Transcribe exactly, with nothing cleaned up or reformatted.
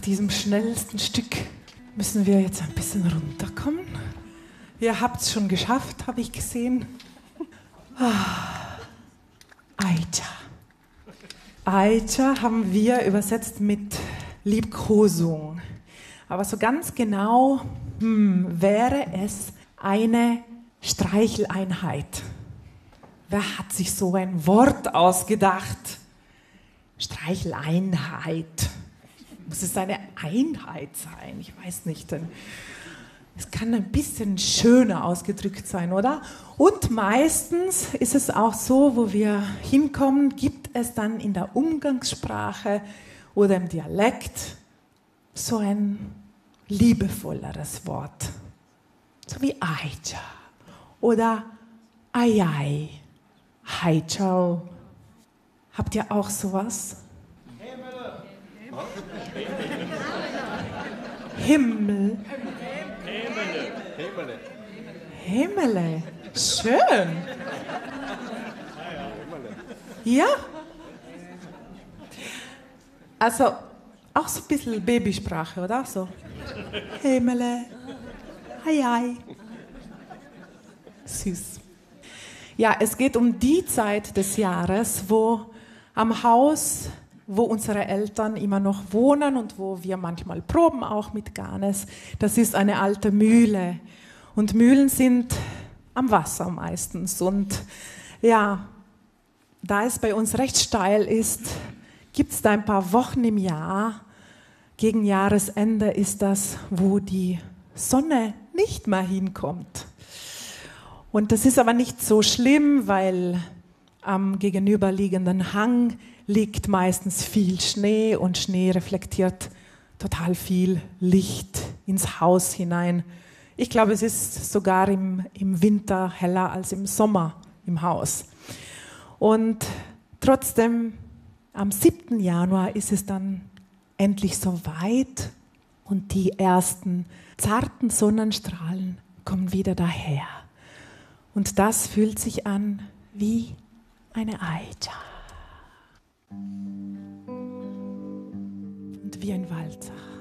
diesem schnellsten Stück müssen wir jetzt ein bisschen runterkommen. Ihr habt es schon geschafft, habe ich gesehen. Ah, Aitja. Aitja haben wir übersetzt mit Liebkosung. Aber so ganz genau hm, wäre es eine Streicheleinheit. Wer hat sich so ein Wort ausgedacht? Streicheleinheit. Muss es eine Einheit sein? Ich weiß nicht. Denn es kann ein bisschen schöner ausgedrückt sein, oder? Und meistens ist es auch so, wo wir hinkommen, gibt es dann in der Umgangssprache oder im Dialekt so ein liebevolleres Wort. So wie Aitja oder Ayai, Heichau. Habt ihr auch sowas? Himmel. Himmel. Himmel. Schön. Ja? Also auch so ein bisschen Babysprache, oder? So. Himmel. Hi, hi. Süß. Ja, es geht um die Zeit des Jahres, wo am Haus, wo unsere Eltern immer noch wohnen und wo wir manchmal proben auch mit Ganes, das ist eine alte Mühle. Und Mühlen sind am Wasser meistens. Und ja, da es bei uns recht steil ist, gibt es da ein paar Wochen im Jahr, gegen Jahresende ist das, wo die Sonne nicht mehr hinkommt. Und das ist aber nicht so schlimm, weil am gegenüberliegenden Hang liegt meistens viel Schnee und Schnee reflektiert total viel Licht ins Haus hinein. Ich glaube, es ist sogar im, im Winter heller als im Sommer im Haus. Und trotzdem, am siebten Januar ist es dann endlich soweit und die ersten zarten Sonnenstrahlen kommen wieder daher. Und das fühlt sich an wie eine Aitja. Und wie ein Walzer.